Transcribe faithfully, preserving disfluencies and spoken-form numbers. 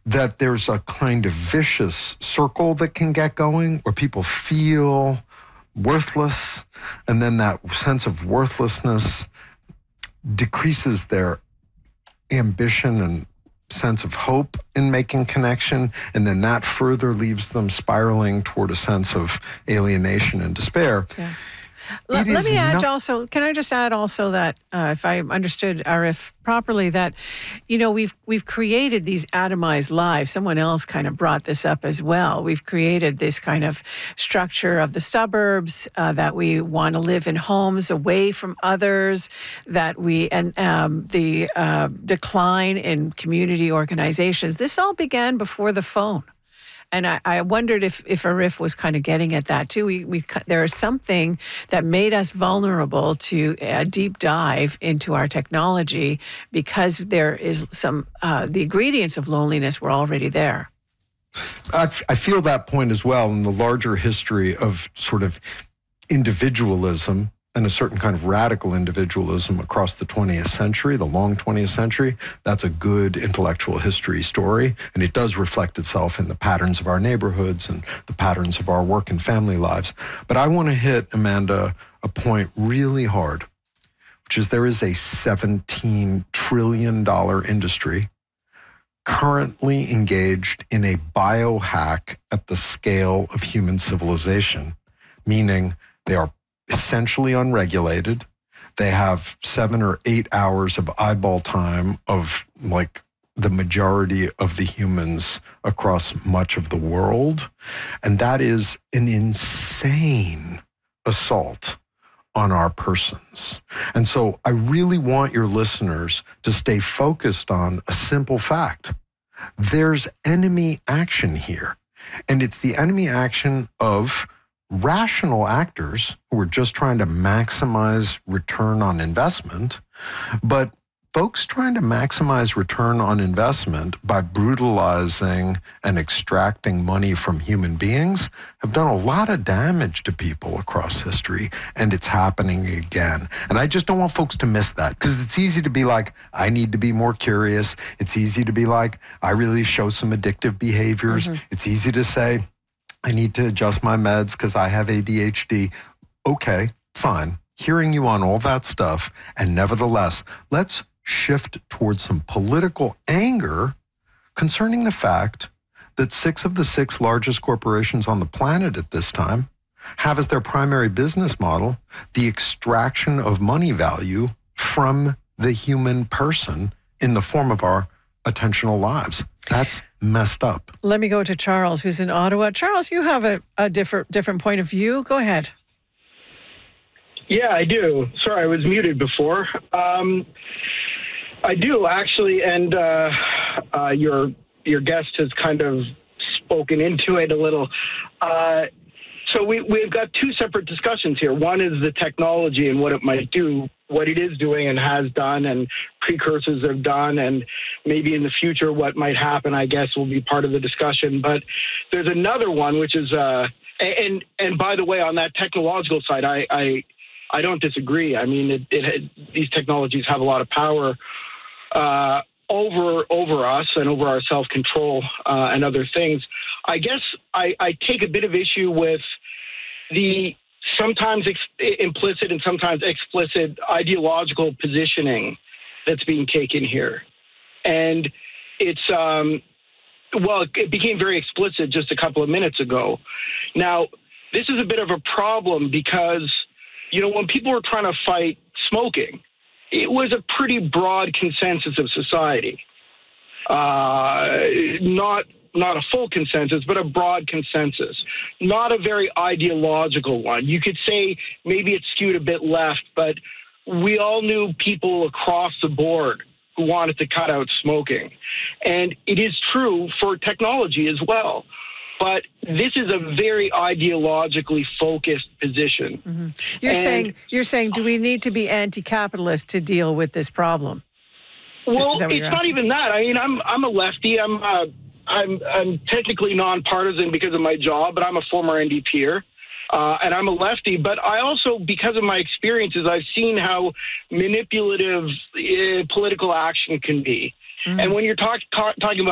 that there's a kind of vicious circle that can get going where people feel worthless, and then that sense of worthlessness decreases their ambition and sense of hope in making connection, and then that further leaves them spiraling toward a sense of alienation and despair. Yeah. Let, let me add not- also, can I just add also that uh, if I understood Arif properly, that, you know, we've we've created these atomized lives. Someone else kind of brought this up as well. We've created this kind of structure of the suburbs, uh, that we want to live in homes away from others, that we, and um, the uh, decline in community organizations. This all began before the phone. And I, I wondered if, if Arif was kind of getting at that too. We, we there is something that made us vulnerable to a deep dive into our technology because there is some, uh, the ingredients of loneliness were already there. I, f- I feel that point as well in the larger history of sort of individualism and a certain kind of radical individualism across the twentieth century, the long twentieth century. That's a good intellectual history story, and it does reflect itself in the patterns of our neighborhoods and the patterns of our work and family lives. But I want to hit, Amanda, a point really hard, which is there is a seventeen trillion dollars industry currently engaged in a biohack at the scale of human civilization, meaning they are essentially unregulated. They have seven or eight hours of eyeball time of like the majority of the humans across much of the world. And that is an insane assault on our persons. And so I really want your listeners to stay focused on a simple fact. There's enemy action here. And it's the enemy action of rational actors who are just trying to maximize return on investment, but folks trying to maximize return on investment by brutalizing and extracting money from human beings have done a lot of damage to people across history, and it's happening again. And I just don't want folks to miss that, because it's easy to be like, I need to be more curious. It's easy to be like, I really show some addictive behaviors. Mm-hmm. It's easy to say, I need to adjust my meds because I have A D H D. Okay, fine. Hearing you on all that stuff, and nevertheless, let's shift towards some political anger concerning the fact that six of the six largest corporations on the planet at this time have as their primary business model the extraction of money value from the human person in the form of our attentional lives. That's messed up. Let me go to Charles, who's in Ottawa. Charles, you have a, a different different point of view. Go ahead. Yeah, I do. Sorry, I was muted before. Um, I do, actually, and uh, uh, your your guest has kind of spoken into it a little. Uh, so we, we've got two separate discussions here. One is the technology and what it might do, what it is doing and has done, and precursors have done, and maybe in the future what might happen, I guess, will be part of the discussion. But there's another one, which is, uh, and and by the way, on that technological side, I I, I don't disagree. I mean, it, it, these technologies have a lot of power uh, over over us and over our self-control uh, and other things. I guess I, I take a bit of issue with the sometimes ex- implicit and sometimes explicit ideological positioning that's being taken here. And it's, um, well, it became very explicit just a couple of minutes ago. Now, this is a bit of a problem because, you know, when people were trying to fight smoking, it was a pretty broad consensus of society. Uh, not not a full consensus, but a broad consensus. Not a very ideological one. You could say maybe it skewed a bit left, but we all knew people across the board who wanted to cut out smoking. And it is true for technology as well. But this is a very ideologically focused position. Mm-hmm. You're and, saying you're saying, do we need to be anti-capitalist to deal with this problem? Well, it's not asking? even that. I mean, I'm I'm a lefty. I'm uh, I'm I'm technically nonpartisan because of my job, but I'm a former N D P-er. Uh, and I'm a lefty, but I also, because of my experiences, I've seen how manipulative uh, political action can be. Mm-hmm. And when you're talk, talk, talking about